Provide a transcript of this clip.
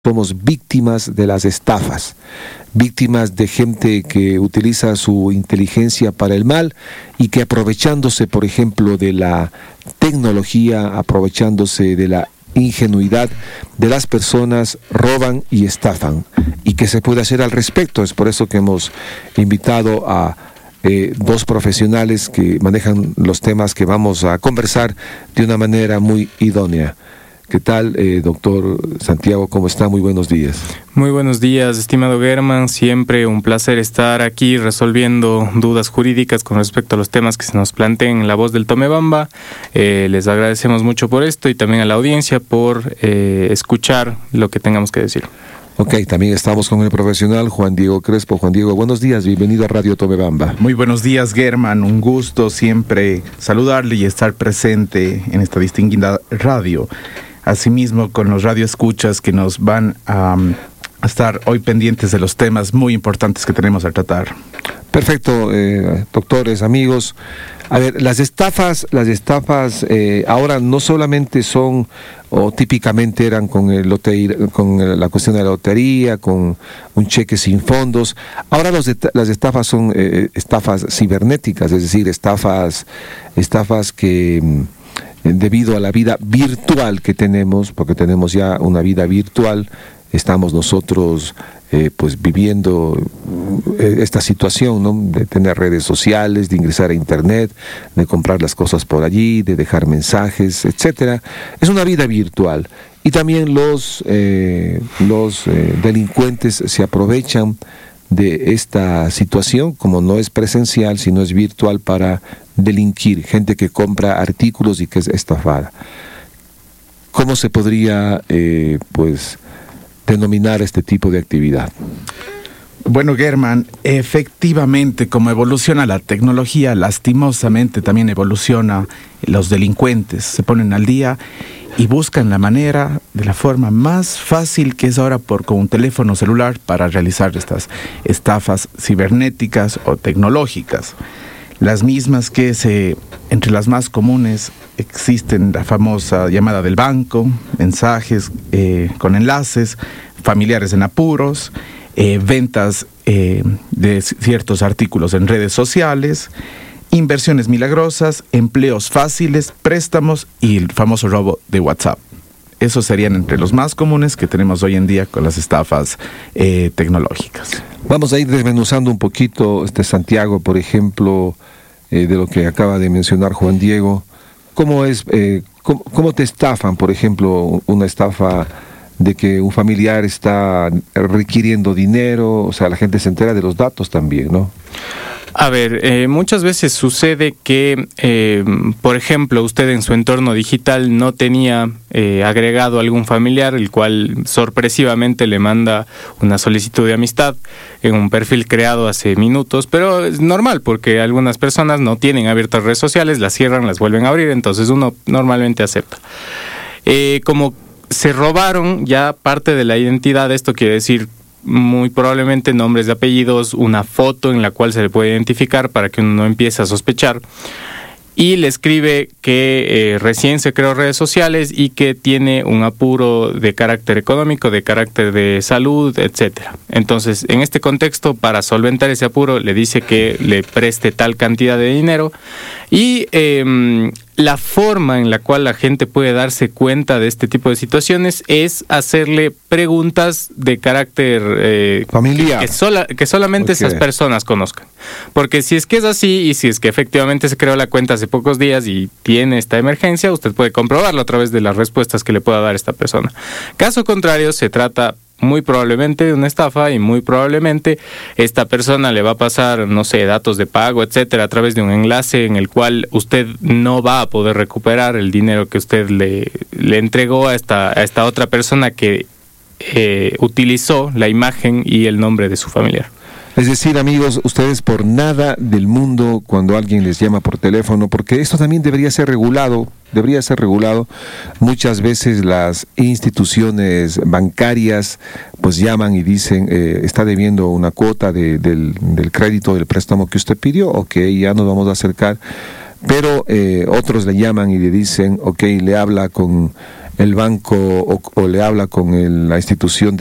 somos víctimas de las estafas, víctimas de gente que utiliza su inteligencia para el mal y que aprovechándose, por ejemplo, de la tecnología, aprovechándose de la ingenuidad de las personas, roban y estafan. ¿Y qué se puede hacer al respecto? Es por eso que hemos invitado a dos profesionales que manejan los temas que vamos a conversar de una manera muy idónea. ¿Qué tal, doctor Santiago? ¿Cómo está? Muy buenos días. Muy buenos días, estimado Germán. Siempre un placer estar aquí resolviendo dudas jurídicas con respecto a los temas que se nos planteen en La Voz del Tomebamba. Les agradecemos mucho por esto y también a la audiencia por escuchar lo que tengamos que decir. Ok, también estamos con el profesional Juan Diego Crespo. Juan Diego, buenos días, bienvenido a Radio Tomebamba. Muy buenos días, Germán. Un gusto siempre saludarle y estar presente en esta distinguida radio. Asimismo, con los radioescuchas que nos van a estar hoy pendientes de los temas muy importantes que tenemos a tratar. Perfecto, doctores, amigos. A ver, las estafas ahora no solamente son, o típicamente eran con la cuestión de la lotería, con un cheque sin fondos. Ahora las estafas son estafas cibernéticas, es decir, estafas que debido a la vida virtual que tenemos, porque tenemos ya una vida virtual, estamos nosotros pues viviendo esta situación, ¿no? De tener redes sociales, de ingresar a internet, de comprar las cosas por allí, de dejar mensajes, etcétera. Es una vida virtual. Y también los delincuentes se aprovechan de esta situación, como no es presencial, sino es virtual, para delinquir, gente que compra artículos y que es estafada. ¿Cómo se podría denominar este tipo de actividad? Bueno, Germán, efectivamente, como evoluciona la tecnología, lastimosamente también evoluciona los delincuentes. Se ponen al día y buscan la manera, de la forma más fácil que es ahora con un teléfono celular, para realizar estas estafas cibernéticas o tecnológicas. Las mismas que entre las más comunes existen la famosa llamada del banco, mensajes con enlaces, familiares en apuros, ventas de ciertos artículos en redes sociales, inversiones milagrosas, empleos fáciles, préstamos y el famoso robo de WhatsApp. Esos serían entre los más comunes que tenemos hoy en día con las estafas tecnológicas. Vamos a ir desmenuzando un poquito, Santiago, por ejemplo, de lo que acaba de mencionar Juan Diego. ¿Cómo te estafan, por ejemplo, una estafa de que un familiar está requiriendo dinero? O sea, la gente se entera de los datos también, ¿no? A ver, muchas veces sucede que, por ejemplo, usted en su entorno digital no tenía agregado algún familiar, el cual sorpresivamente le manda una solicitud de amistad en un perfil creado hace minutos, pero es normal porque algunas personas no tienen abiertas redes sociales, las cierran, las vuelven a abrir, entonces uno normalmente acepta. Como se robaron ya parte de la identidad, esto quiere decir muy probablemente nombres y apellidos, una foto en la cual se le puede identificar para que uno no empiece a sospechar, y le escribe que recién se creó redes sociales y que tiene un apuro de carácter económico, de carácter de salud, etcétera. Entonces, en este contexto, para solventar ese apuro, le dice que le preste tal cantidad de dinero, y la forma en la cual la gente puede darse cuenta de este tipo de situaciones es hacerle preguntas de carácter familiar, que solamente esas personas conozcan. Porque si es que es así, y si es que efectivamente se creó la cuenta hace pocos días y tiene esta emergencia, usted puede comprobarlo a través de las respuestas que le pueda dar esta persona. Caso contrario, se trata muy probablemente de una estafa, y muy probablemente esta persona le va a pasar, no sé, datos de pago, etcétera, a través de un enlace en el cual usted no va a poder recuperar el dinero que usted le entregó a esta otra persona que utilizó la imagen y el nombre de su familiar. Es decir, amigos, ustedes por nada del mundo, cuando alguien les llama por teléfono, porque esto también debería ser regulado, muchas veces las instituciones bancarias pues llaman y dicen, está debiendo una cuota del crédito, del préstamo que usted pidió, ok, ya nos vamos a acercar, pero otros le llaman y le dicen, ok, le habla con el banco o le habla con la institución